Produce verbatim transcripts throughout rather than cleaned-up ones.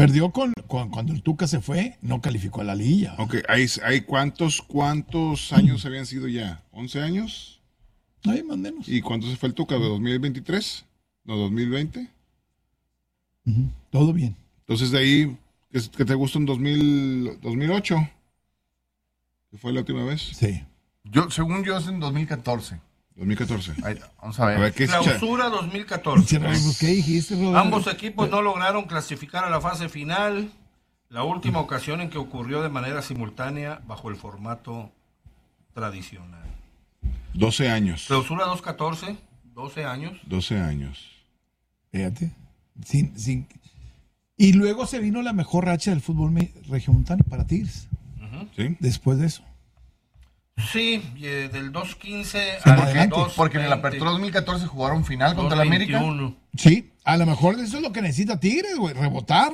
Perdió con, con cuando el Tuca se fue, no calificó a la liguilla. Ok, ¿hay, hay cuántos, cuántos años habían sido ya? ¿once años? Ay, más o menos. ¿Y cuánto se fue el Tuca? ¿De dos mil veintitrés? ¿No, dos mil veinte? Uh-huh. Todo bien. Entonces de ahí, ¿qué, qué te gusta en dos mil, dos mil ocho? ¿Que fue la última vez? Sí. Yo, según yo, es en dos mil catorce. dos mil catorce. Ahí, vamos a ver. A ver ¿qué es Clausura dos mil catorce. ¿Qué dijiste, Roberto? Ambos equipos no lograron clasificar a la fase final. La última ocasión en que ocurrió de manera simultánea bajo el formato tradicional. doce años. Clausura dos mil catorce, doce años. doce años. Fíjate. Sin, sin... Y luego se vino la mejor racha del fútbol regiomontano para Tigres. Uh-huh. ¿Sí? Después de eso. Sí, eh, del dos quince sí, al porque, dos porque en el Apertura dos mil catorce jugaron final contra el América. Sí, a lo mejor eso es lo que necesita Tigres, güey, rebotar.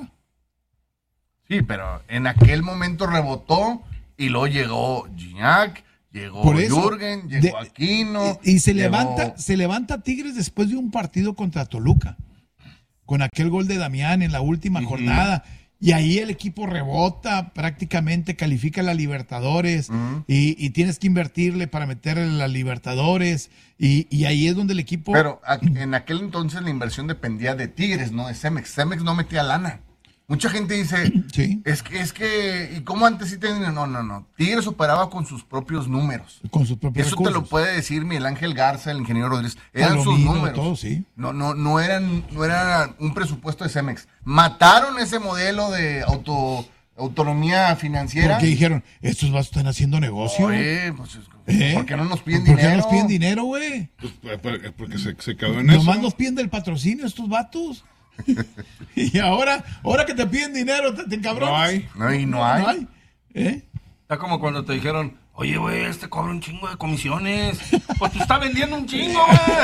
Sí, pero en aquel momento rebotó y luego llegó Gignac, llegó Por eso, Jürgen, llegó de, Aquino. Y, y se, llegó... levanta, se levanta Tigres después de un partido contra Toluca, con aquel gol de Damián en la última uh-huh. jornada. Y ahí el equipo rebota, prácticamente califica a la Libertadores uh-huh. y, y tienes que invertirle para meterle a la Libertadores y, y ahí es donde el equipo... Pero a, en aquel entonces la inversión dependía de Tigres, no de Cemex. Cemex no metía lana. Mucha gente dice, sí. es que, es que, ¿y cómo antes sí tenían? No, no, no. Tigres operaba con sus propios números. Con sus propios Eso recursos. te lo puede decir Miguel Ángel Garza, el ingeniero Rodríguez. Eran Palomino, sus números. Todo, sí. No, no, no eran, no eran un presupuesto de Cemex. Mataron ese modelo de auto, autonomía financiera. Porque dijeron, estos vatos están haciendo negocio. Oye, pues, ¿Eh? ¿por qué no nos piden ¿Por dinero? qué no nos piden dinero, güey? Pues, porque se, se quedó en Nomás eso. Nomás nos piden del patrocinio estos vatos. Y ahora, ahora que te piden dinero, te, te encabronas. No hay. No, y no hay. No hay. ¿Eh? Está como cuando te dijeron, oye, güey, este cobra un chingo de comisiones. Pues te está vendiendo un chingo,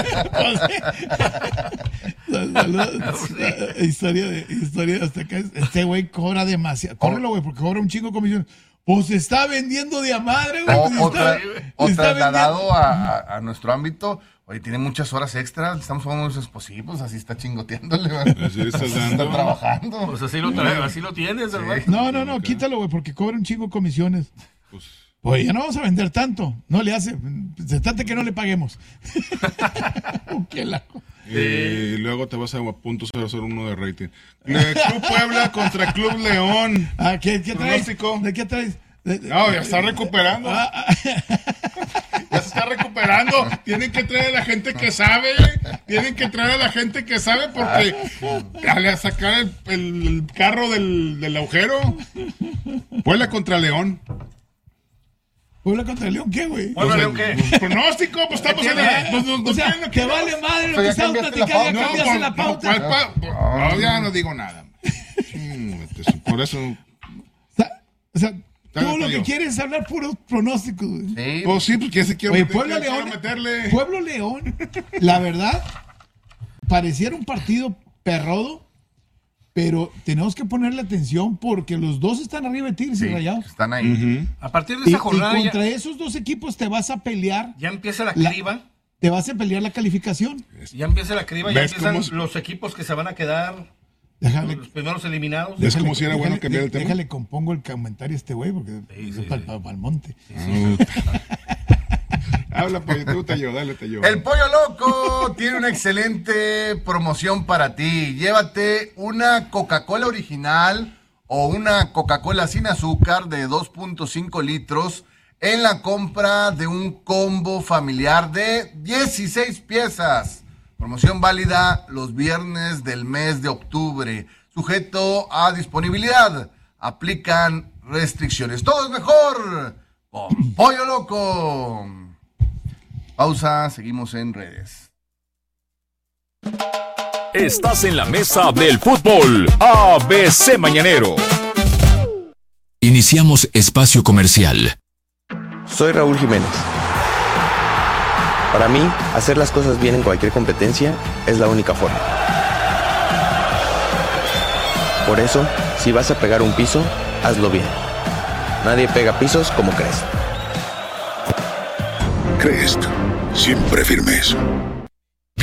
güey. Historia de, historia de hasta acá. Este güey cobra demasiado. Cóbrelo, güey, porque cobra un chingo de comisiones. Pues se está vendiendo de a madre, güey. O, Pues o, está, tra, o está trasladado a, a, a nuestro ámbito. Oye, tiene muchas horas extras, estamos jugando esos posibles, así está chingoteándole, así está, está trabajando. Pues así lo, trae, así lo tienes, sí. ¿verdad? No, no, no, quítalo, güey, porque cobra un chingo de comisiones. Pues, oye, ya no vamos a vender tanto, no le hace, se trata que no le paguemos. Qué laco. Y luego te vas a punto cero cero uno de rating. Club Puebla contra Club León. Ah, ¿qué, qué traes? ¿De qué traes? De, de, no, ya está recuperando. Ah, ah. Ya se está recuperando. Tienen que traer a la gente que sabe. Tienen que traer a la gente que sabe porque al sacar el, el, el carro del, del agujero. Puebla contra León. ¿Puebla contra León qué, güey? ¿Puebla León qué? Pues, pronóstico, pues estamos en la... Pues, pues, o sea, que vale madre lo que estamos platicando, ya cambiaste la pauta. No, pa, pa, no, ya no digo nada. Por eso... O sea, tú lo que quieres es hablar puros pronósticos, güey. Sí. Pues sí, porque se quiere Oye, Puebla León, meterle. Pueblo León, la verdad, pareciera un partido perrodo, pero tenemos que ponerle atención porque los dos están arriba de Tigres sí, y Rayados. Están ahí. Uh-huh. A partir de esa y, jornada. Y contra ya, esos dos equipos te vas a pelear. Ya empieza la criba. La, te vas a pelear la calificación. Ya empieza la criba, ya empiezan cómo... los equipos que se van a quedar. Déjale, los primeros eliminados. Es como déjale, si era bueno cambiar el tema. Déjale, compongo el comentario a este güey porque sí, sí, es para sí. el monte. Sí, sí. Habla, pollo, tú te ayudas, dale, te ayudo. El Pollo Loco tiene una excelente promoción para ti. Llévate una Coca-Cola original o una Coca-Cola sin azúcar de dos punto cinco litros en la compra de un combo familiar de dieciséis piezas. Promoción válida los viernes del mes de octubre. Sujeto a disponibilidad. Aplican restricciones. Todo es mejor con Pollo Loco. Pausa, seguimos en redes. Estás en la mesa del fútbol A B C Mañanero. Iniciamos espacio comercial. Soy Raúl Jiménez. Para mí, hacer las cosas bien en cualquier competencia es la única forma. Por eso, si vas a pegar un piso, hazlo bien. Nadie pega pisos como Crest. Crest, siempre firmes.